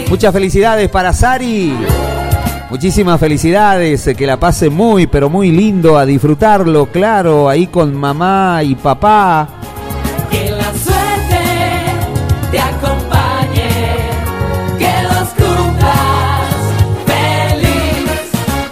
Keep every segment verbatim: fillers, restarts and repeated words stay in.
Muchas felicidades para Sari. Muchísimas felicidades, que la pase muy, pero muy lindo, a disfrutarlo, claro, ahí con mamá y papá. Que la suerte te acompañe, que los cumplas feliz.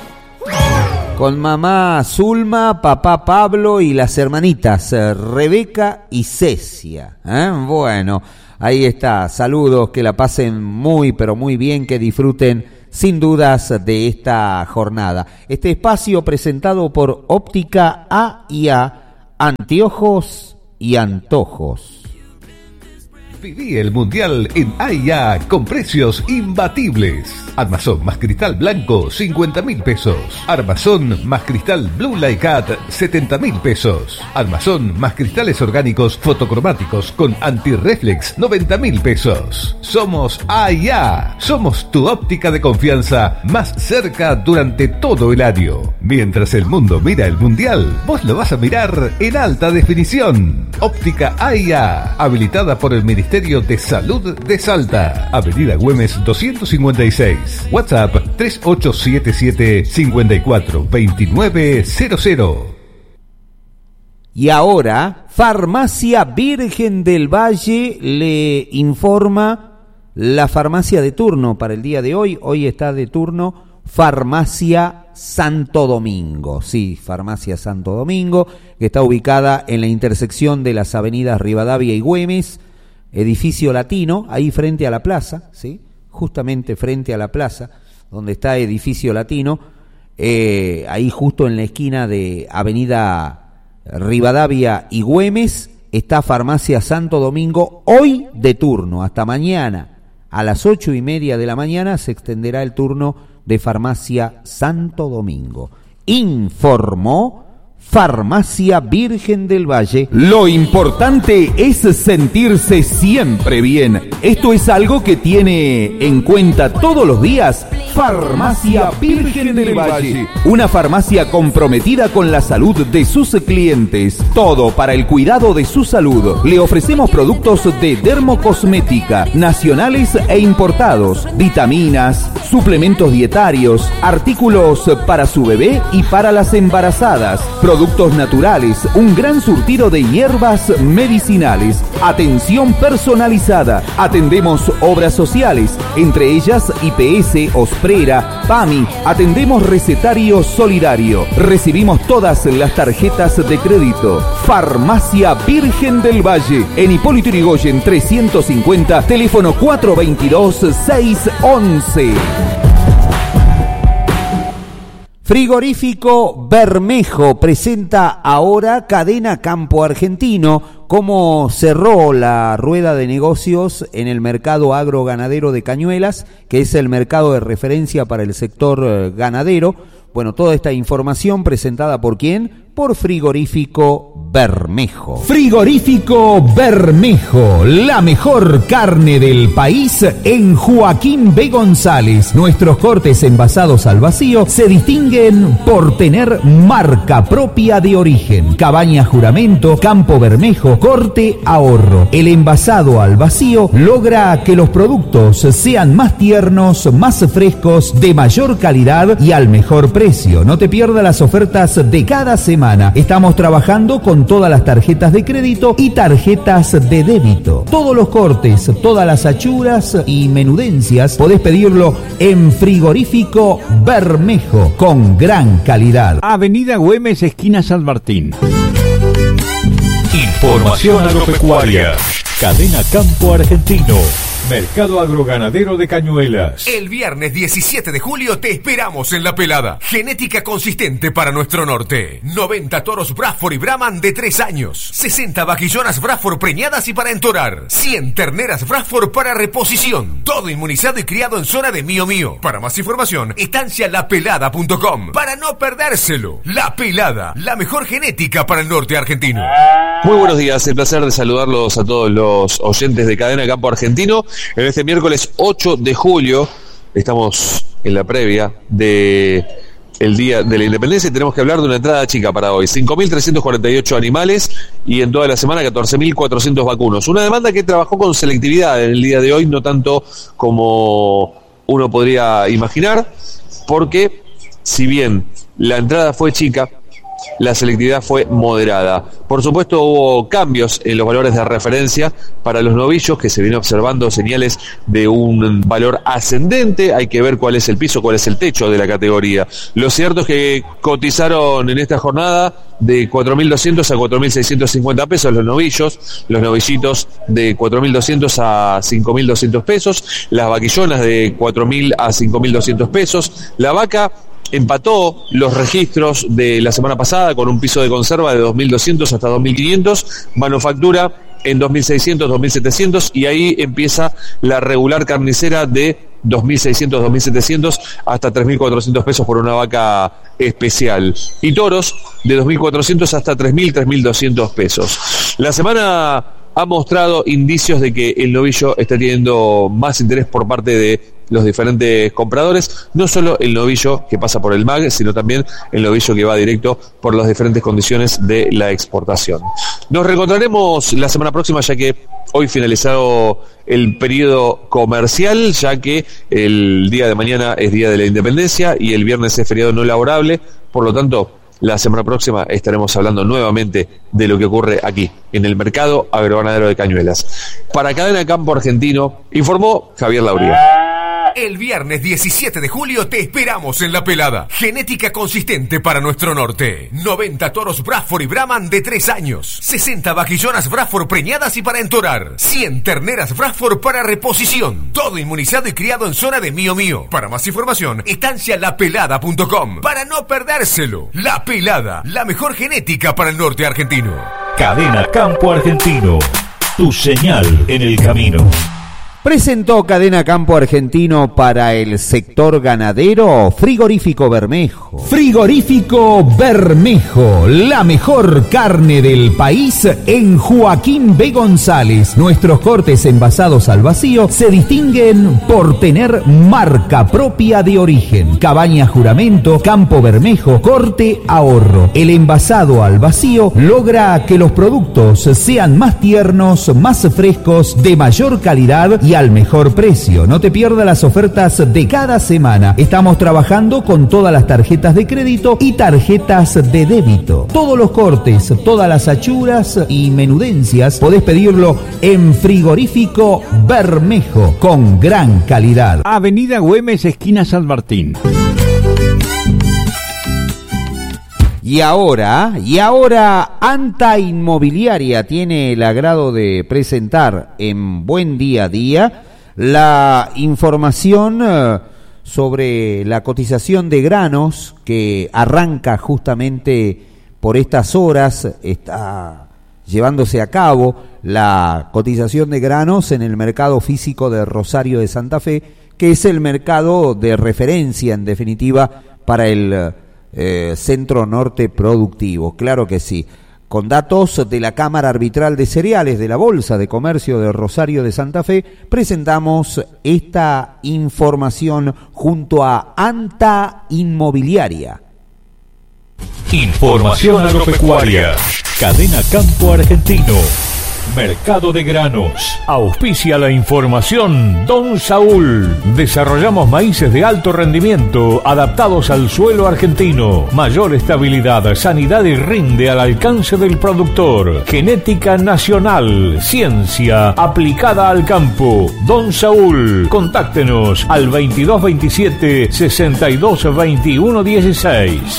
Con mamá Zulma, papá Pablo y las hermanitas Rebeca y Cecia. ¿Eh? Bueno, ahí está, saludos, que la pasen muy, pero muy bien, que disfruten sin dudas de esta jornada. Este espacio presentado por Óptica A y A, anteojos y antojos. Viví el Mundial en A y A con precios imbatibles. Armazón más cristal blanco, cincuenta mil pesos. Armazón más cristal Blue Light Cat, setenta mil pesos. Armazón más cristales orgánicos fotocromáticos con anti-reflex, noventa mil pesos. Somos A y A. Somos tu óptica de confianza más cerca durante todo el año. Mientras el mundo mira el Mundial, vos lo vas a mirar en alta definición. Óptica A y A, habilitada por el Ministerio de Salud de Salta. Avenida Güemes doscientos cincuenta y seis. WhatsApp tres ocho siete siete, cinco cuatro dos nueve cero cero. Y ahora, Farmacia Virgen del Valle le informa la farmacia de turno para el día de hoy. Hoy está de turno Farmacia Santo Domingo. Sí, Farmacia Santo Domingo, que está ubicada en la intersección de las avenidas Rivadavia y Güemes, edificio latino, ahí frente a la plaza, ¿sí? Justamente frente a la plaza, donde está edificio latino, eh, ahí justo en la esquina de avenida Rivadavia y Güemes, está Farmacia Santo Domingo, hoy de turno, hasta mañana, a las ocho y media de la mañana se extenderá el turno de Farmacia Santo Domingo. Informó Farmacia Virgen del Valle. Lo importante es sentirse siempre bien. Esto es algo que tiene en cuenta todos los días Farmacia Virgen del Valle. Una farmacia comprometida con la salud de sus clientes. Todo para el cuidado de su salud. Le ofrecemos productos de dermocosmética, nacionales e importados, vitaminas, suplementos dietarios, artículos para su bebé y para las embarazadas, productos naturales, un gran surtido de hierbas medicinales, atención personalizada, atendemos obras sociales, entre ellas I P S, Osprera, PAMI, atendemos recetario solidario, recibimos todas las tarjetas de crédito. Farmacia Virgen del Valle, en Hipólito Yrigoyen trescientos cincuenta, teléfono cuatro veintidós, seiscientos once. Frigorífico Bermejo presenta ahora Cadena Campo Argentino, cómo cerró la rueda de negocios en el mercado agroganadero de Cañuelas, que es el mercado de referencia para el sector ganadero. Bueno, toda esta información presentada por ¿quién? Por Frigorífico Bermejo. Frigorífico Bermejo, la mejor carne del país en Joaquín B. González. Nuestros cortes envasados al vacío se distinguen por tener marca propia de origen. Cabaña Juramento, Campo Bermejo, Corte Ahorro. El envasado al vacío logra que los productos sean más tiernos, más frescos, de mayor calidad y al mejor precio. No te pierdas las ofertas de cada semana. Estamos trabajando con todas las tarjetas de crédito y tarjetas de débito. Todos los cortes, todas las achuras y menudencias podés pedirlo en Frigorífico Bermejo, con gran calidad. Avenida Güemes, esquina San Martín. Información agropecuaria. Cadena Campo Argentino. Mercado Agroganadero de Cañuelas. El viernes diecisiete de julio te esperamos en La Pelada. Genética consistente para nuestro norte. noventa toros Bradford y Brahman de tres años. sesenta vaquillonas Bradford preñadas y para entorar. cien terneras Bradford para reposición. Todo inmunizado y criado en zona de Mío Mío. Para más información, estancia la pelada punto com. Para no perdérselo. La Pelada, la mejor genética para el norte argentino. Muy buenos días, el placer de saludarlos a todos los oyentes de Cadena Campo Argentino. En este miércoles ocho de julio estamos en la previa de el Día de la Independencia, y tenemos que hablar de una entrada chica para hoy. cinco mil trescientos cuarenta y ocho animales y en toda la semana catorce mil cuatrocientos vacunos. Una demanda que trabajó con selectividad en el día de hoy, no tanto como uno podría imaginar, porque si bien la entrada fue chica, la selectividad fue moderada. Por supuesto hubo cambios en los valores de referencia para los novillos, que se viene observando señales de un valor ascendente. Hay que ver cuál es el piso, cuál es el techo de la categoría. Lo cierto es que cotizaron en esta jornada de cuatro mil doscientos a cuatro mil seiscientos cincuenta pesos los novillos, los novillitos de cuatro mil doscientos a cinco mil doscientos pesos, las vaquillonas de cuatro mil a cinco mil doscientos pesos, la vaca empató los registros de la semana pasada con un piso de conserva de dos mil doscientos hasta dos mil quinientos, manufactura en dos mil seiscientos, dos mil setecientos, y ahí empieza la regular carnicera de dos mil seiscientos, dos mil setecientos hasta tres mil cuatrocientos pesos por una vaca especial, y toros de dos mil cuatrocientos hasta tres mil, tres mil doscientos pesos. La semana ha mostrado indicios de que el novillo está teniendo más interés por parte de los diferentes compradores, no solo el novillo que pasa por el M A G, sino también el novillo que va directo por las diferentes condiciones de la exportación. Nos reencontraremos la semana próxima, ya que hoy finalizado el periodo comercial, ya que el día de mañana es Día de la Independencia y el viernes es feriado no laborable. Por lo tanto, la semana próxima estaremos hablando nuevamente de lo que ocurre aquí, en el mercado agroganadero de Cañuelas. Para Cadena Campo Argentino, informó Javier Lauría. El viernes diecisiete de julio te esperamos en La Pelada. Genética consistente para nuestro norte. noventa toros Bradford y Brahman de tres años. sesenta vaquillonas Bradford preñadas y para entorar. cien terneras Bradford para reposición. Todo inmunizado y criado en zona de Mío Mío. Para más información, estancia la pelada punto com. Para no perdérselo. La Pelada, la mejor genética para el norte argentino. Cadena Campo Argentino. Tu señal en el camino. Presentó Cadena Campo Argentino para el sector ganadero Frigorífico Bermejo. Frigorífico Bermejo, la mejor carne del país en Joaquín B. González. Nuestros cortes envasados al vacío se distinguen por tener marca propia de origen. Cabaña Juramento, Campo Bermejo, Corte Ahorro. El envasado al vacío logra que los productos sean más tiernos, más frescos, de mayor calidad y al mejor precio. No te pierdas las ofertas de cada semana. Estamos trabajando con todas las tarjetas de crédito y tarjetas de débito. Todos los cortes, todas las achuras y menudencias podés pedirlo en Frigorífico Bermejo, con gran calidad. Avenida Güemes, esquina San Martín. Y ahora, y ahora Anta Inmobiliaria tiene el agrado de presentar en Buen Día a Día la información eh, sobre la cotización de granos que arranca justamente por estas horas. Está llevándose a cabo la cotización de granos en el mercado físico de Rosario de Santa Fe, que es el mercado de referencia en definitiva para el Eh, Centro Norte Productivo. Claro que sí. Con datos de la Cámara Arbitral de Cereales de la Bolsa de Comercio de Rosario de Santa Fe, presentamos esta información junto a Anta Inmobiliaria. Información agropecuaria. Cadena Campo Argentino. Mercado de granos. Auspicia la información Don Saúl. Desarrollamos maíces de alto rendimiento adaptados al suelo argentino. Mayor estabilidad, sanidad y rinde al alcance del productor. Genética nacional. Ciencia aplicada al campo. Don Saúl. Contáctenos al veintidós veintisiete sesenta y dos veintiuno dieciséis.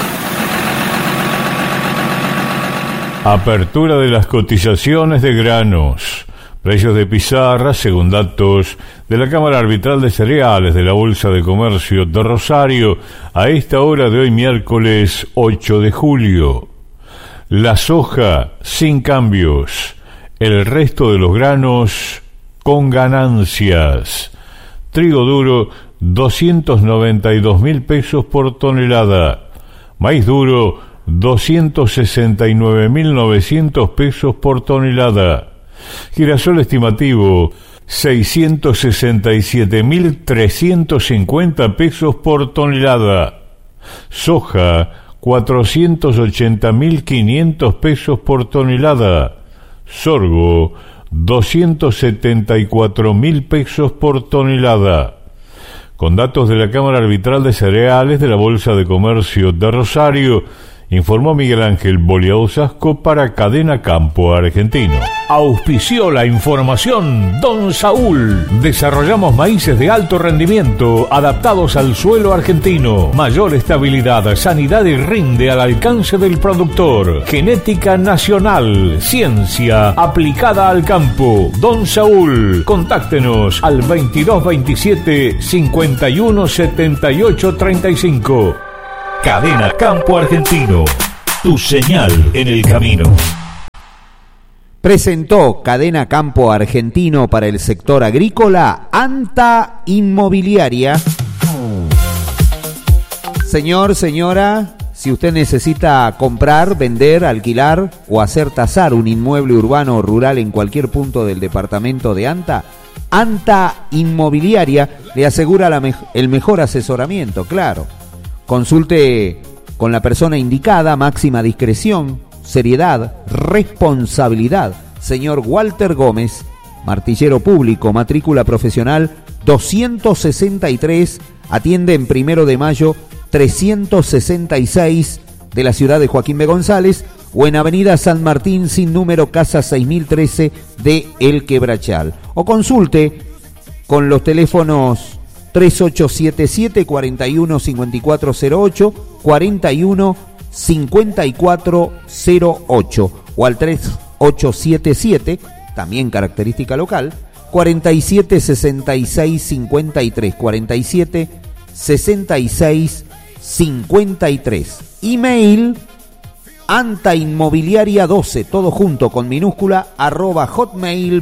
Apertura de las cotizaciones de granos. Precios de pizarra según datos de la Cámara Arbitral de Cereales de la Bolsa de Comercio de Rosario a esta hora de hoy miércoles ocho de julio. La soja sin cambios. El resto de los granos con ganancias. Trigo duro doscientos noventa y dos mil pesos por tonelada. Maíz duro doscientos sesenta y nueve mil novecientos pesos por tonelada. Girasol estimativo seiscientos sesenta y siete mil trescientos cincuenta pesos por tonelada. Soja, cuatrocientos ochenta mil quinientos pesos por tonelada. Sorgo, doscientos setenta y cuatro mil pesos por tonelada. Con datos de la Cámara Arbitral de Cereales de la Bolsa de Comercio de Rosario, informó Miguel Ángel Boliausasco para Cadena Campo Argentino. Auspició la información Don Saúl. Desarrollamos maíces de alto rendimiento adaptados al suelo argentino. Mayor estabilidad, sanidad y rinde al alcance del productor. Genética nacional, ciencia aplicada al campo. Don Saúl. Contáctenos al veintidós veintisiete cincuenta y uno setenta y ocho treinta y cinco. Cadena Campo Argentino, tu señal en el camino. Presentó Cadena Campo Argentino para el sector agrícola Anta Inmobiliaria. Señor, señora, si usted necesita comprar, vender, alquilar o hacer tasar un inmueble urbano o rural en cualquier punto del departamento de Anta, Anta Inmobiliaria le asegura la me- el mejor asesoramiento, claro. Consulte con la persona indicada, máxima discreción, seriedad, responsabilidad. Señor Walter Gómez, martillero público, matrícula profesional doscientos sesenta y tres, atiende en Primero de Mayo trescientos sesenta y seis de la ciudad de Joaquín B. González o en Avenida San Martín sin número, casa seis mil trece de El Quebrachal. O consulte con los teléfonos tres ocho siete siete, cuatro uno cinco cuatro cero ocho, cuatro uno cinco cuatro cero ocho o al tres ocho siete siete, también característica local, cuarenta y siete sesenta y seis cincuenta y tres, cuarenta y siete sesenta y seis cincuenta y tres. Email antainmobiliaria doce, todo junto con minúscula, arroba hotmail